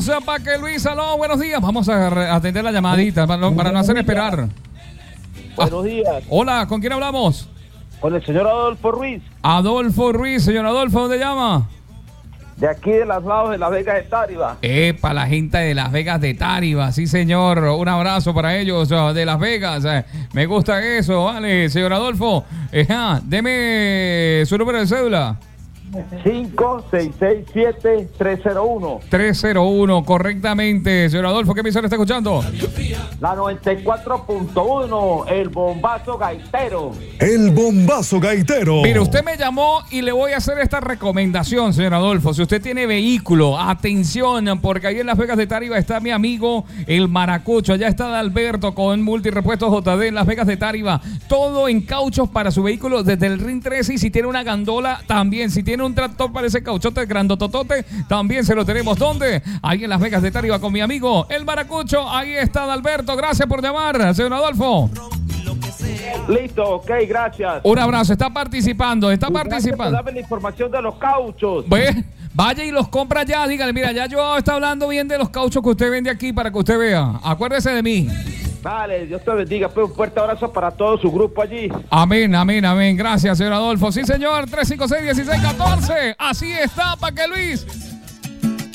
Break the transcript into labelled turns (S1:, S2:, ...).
S1: Para que Luis, aló, buenos días. Vamos a atender la llamadita para no hacer esperar.
S2: Buenos días.
S1: Hola, ¿con quién hablamos?
S2: Con el señor Adolfo Ruiz.
S1: Adolfo Ruiz, señor Adolfo, ¿dónde llama?
S2: De aquí de los lados de Las Vegas de Táriba.
S1: Para la gente de Las Vegas de Táriba, sí señor, un abrazo para ellos de Las Vegas, me gusta eso, vale, señor Adolfo, deme su número de cédula.
S2: 5667301.
S1: 301, correctamente. Señor Adolfo, ¿qué emisora está escuchando?
S2: La 94.1, el bombazo gaitero.
S3: El bombazo gaitero.
S1: Mire, usted me llamó y le voy a hacer esta recomendación, señor Adolfo. Si usted tiene vehículo, atención, porque ahí en Las Vegas de Táriba está mi amigo el Maracucho. Allá está Alberto con Multirepuestos JD en Las Vegas de Táriba. Todo en cauchos para su vehículo desde el RIN 13, y si tiene una gandola también. Si tiene un tractor para ese cauchote grandototote, también se lo tenemos. ¿Dónde? Ahí en Las Vegas de Táriba con mi amigo el Maracucho. Ahí está Alberto. Gracias por llamar, señor Adolfo.
S2: Listo, ok, gracias.
S1: Un abrazo. Está participando.
S2: Gracias por darme la información de los cauchos.
S1: Vaya y los compra ya. Dígale, mira, ya yo está hablando bien de los cauchos que usted vende aquí para que usted vea. Acuérdese de mí.
S2: Vale, Dios te bendiga. Pues un fuerte abrazo para todo su grupo allí.
S1: Amén, amén, amén. Gracias, señor Adolfo. Sí, señor. 356-1614. Así está, para que Luis.